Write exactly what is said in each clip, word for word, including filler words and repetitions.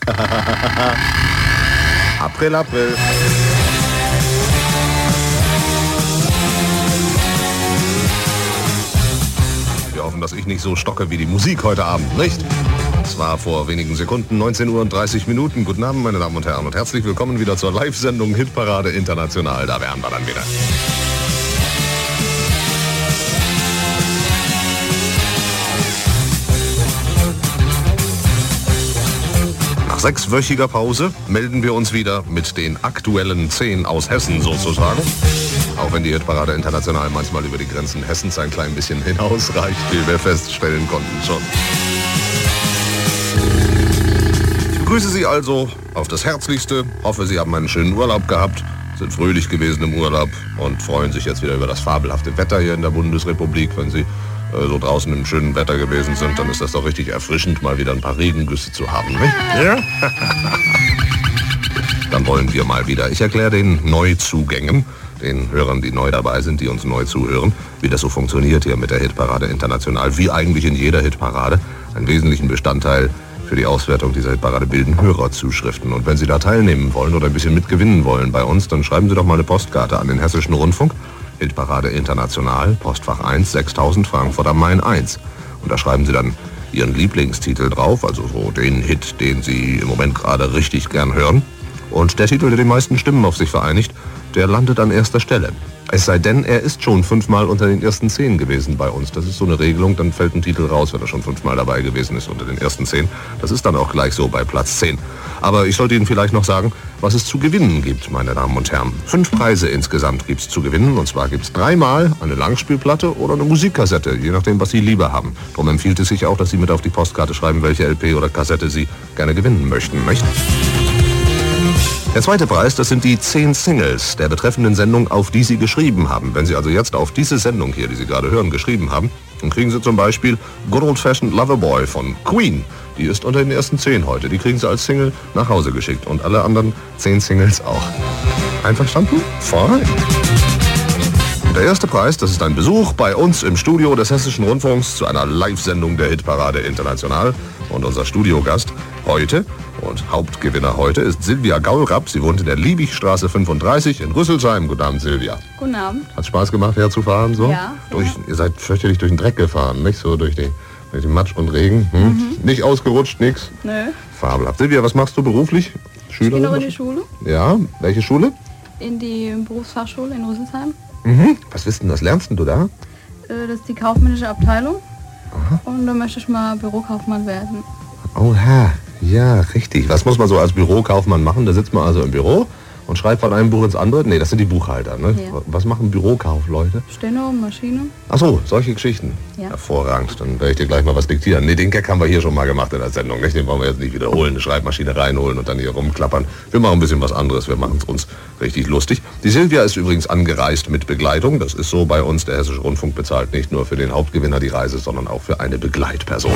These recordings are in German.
April, April. Wir hoffen, dass ich nicht so stocke wie die Musik heute Abend, nicht? Es war vor wenigen Sekunden neunzehn Uhr und dreißig Minuten. Guten Abend, meine Damen und Herren, und herzlich willkommen wieder zur Live-Sendung Hitparade International. Da wären wir dann wieder. Nach sechswöchiger Pause melden wir uns wieder mit den aktuellen zehn aus Hessen sozusagen. Auch wenn die Hitparade International manchmal über die Grenzen Hessens ein klein bisschen hinausreicht, wie wir feststellen konnten schon. Ich begrüße Sie also auf das Herzlichste, hoffe, Sie haben einen schönen Urlaub gehabt, sind fröhlich gewesen im Urlaub und freuen sich jetzt wieder über das fabelhafte Wetter hier in der Bundesrepublik. Wenn Sie äh, so draußen im schönen Wetter gewesen sind, dann ist das doch richtig erfrischend, mal wieder ein paar Regengüsse zu haben, nicht? Ja? Dann wollen wir mal wieder. Ich erkläre den Neuzugängen, den Hörern, die neu dabei sind, die uns neu zuhören, wie das so funktioniert hier mit der Hitparade International, wie eigentlich in jeder Hitparade. Einen wesentlichen Bestandteil für die Auswertung dieser Hitparade bilden Hörerzuschriften. Und wenn Sie da teilnehmen wollen oder ein bisschen mitgewinnen wollen bei uns, dann schreiben Sie doch mal eine Postkarte an den Hessischen Rundfunk. Hitparade International, Postfach eins, sechstausend, Frankfurt am Main eins. Und da schreiben Sie dann Ihren Lieblingstitel drauf, also so den Hit, den Sie im Moment gerade richtig gern hören. Und der Titel, der die meisten Stimmen auf sich vereinigt, der landet an erster Stelle. Es sei denn, er ist schon fünfmal unter den ersten zehn gewesen bei uns. Das ist so eine Regelung, dann fällt ein Titel raus, wenn er schon fünfmal dabei gewesen ist unter den ersten zehn. Das ist dann auch gleich so bei Platz zehn. Aber ich sollte Ihnen vielleicht noch sagen, was es zu gewinnen gibt, meine Damen und Herren. Fünf Preise insgesamt gibt es zu gewinnen. Und zwar gibt es dreimal eine Langspielplatte oder eine Musikkassette, je nachdem, was Sie lieber haben. Darum empfiehlt es sich auch, dass Sie mit auf die Postkarte schreiben, welche L P oder Kassette Sie gerne gewinnen möchten, nicht? Der zweite Preis, das sind die zehn Singles der betreffenden Sendung, auf die Sie geschrieben haben. Wenn Sie also jetzt auf diese Sendung hier, die Sie gerade hören, geschrieben haben, dann kriegen Sie zum Beispiel Good Old Fashioned Loverboy von Queen. Die ist unter den ersten zehn heute. Die kriegen Sie als Single nach Hause geschickt. Und alle anderen zehn Singles auch. Einverstanden? Fein. Der erste Preis, das ist ein Besuch bei uns im Studio des Hessischen Rundfunks zu einer Live-Sendung der Hitparade International. Und unser Studiogast heute und Hauptgewinner heute ist Silvia Gaulrapp. Sie wohnt in der Liebigstraße fünfunddreißig in Rüsselsheim. Guten Abend, Silvia. Guten Abend. Hat Spaß gemacht, herzufahren? So? Ja. Durch, ja. Ihr seid fürchterlich durch den Dreck gefahren, nicht? So durch, die, durch den Matsch und Regen. Hm? Mhm. Nicht ausgerutscht, nix? Nö. Fabelhaft. Silvia, was machst du beruflich? Schülerin? Ich gehe noch in die Schule. Ja, welche Schule? In die Berufsfachschule in Rüsselsheim. Mhm. Was wissen, was lernst denn du da? Das ist die kaufmännische Abteilung. Aha. Und da möchte ich mal Bürokaufmann werden. Oha, ja, richtig. Was muss man so als Bürokaufmann machen? Da sitzt man also im Büro und schreibt von einem Buch ins andere. Nee, das sind die Buchhalter, ne? Ja. Was machen Bürokaufleute? Steno, Maschine. Ach so, solche Geschichten. Ja. Hervorragend. Dann werde ich dir gleich mal was diktieren. Nee, den Gag haben wir hier schon mal gemacht in der Sendung, nicht? Den wollen wir jetzt nicht wiederholen. Eine Schreibmaschine reinholen und dann hier rumklappern. Wir machen ein bisschen was anderes. Wir machen es uns richtig lustig. Die Silvia ist übrigens angereist mit Begleitung. Das ist so bei uns. Der Hessische Rundfunk bezahlt nicht nur für den Hauptgewinner die Reise, sondern auch für eine Begleitperson.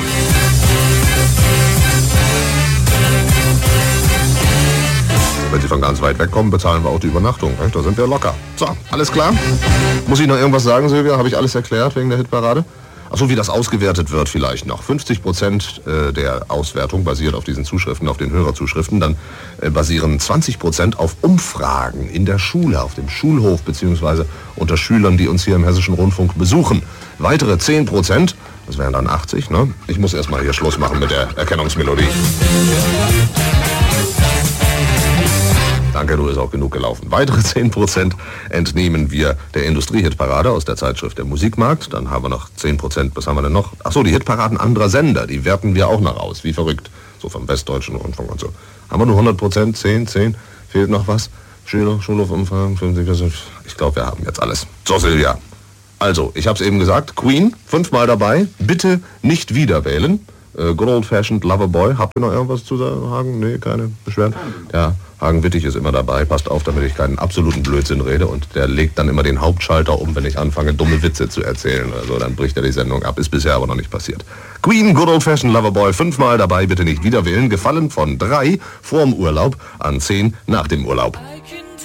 Wenn Sie von ganz weit weg kommen, bezahlen wir auch die Übernachtung. Da sind wir locker. So, alles klar? Muss ich noch irgendwas sagen, Silvia? Habe ich alles erklärt wegen der Hitparade? Achso, wie das ausgewertet wird vielleicht noch. fünfzig Prozent der Auswertung basiert auf diesen Zuschriften, auf den Hörerzuschriften. Dann basieren zwanzig Prozent auf Umfragen in der Schule, auf dem Schulhof, beziehungsweise unter Schülern, die uns hier im Hessischen Rundfunk besuchen. Weitere zehn Prozent, das wären dann achtzig, ne? Ich muss erstmal hier Schluss machen mit der Erkennungsmelodie. Danke, du ist auch genug gelaufen. Weitere zehn Prozent entnehmen wir der Industrie-Hitparade aus der Zeitschrift Der Musikmarkt. Dann haben wir noch zehn Prozent, was haben wir denn noch? Achso, die Hitparaden anderer Sender, die werten wir auch noch aus, wie verrückt. So vom Westdeutschen Rundfunk und so. Haben wir nur hundert Prozent, zehn, zehn, fehlt noch was? Schüler, Schulhofumfang, fünfzig Prozent. Ich glaube, wir haben jetzt alles. So, Silvia. Also, ich habe es eben gesagt, Queen, fünfmal dabei. Bitte nicht wieder wählen. Äh, Good Old Fashioned Loverboy. Habt ihr noch irgendwas zu sagen? Nee, keine Beschwerden? Ja, Hagen Wittig ist immer dabei. Passt auf, damit ich keinen absoluten Blödsinn rede. Und der legt dann immer den Hauptschalter um, wenn ich anfange, dumme Witze zu erzählen. Also dann bricht er die Sendung ab. Ist bisher aber noch nicht passiert. Queen, Good Old Fashioned Loverboy. Fünfmal dabei, bitte nicht wieder wählen. Gefallen von drei vorm Urlaub an zehn nach dem Urlaub.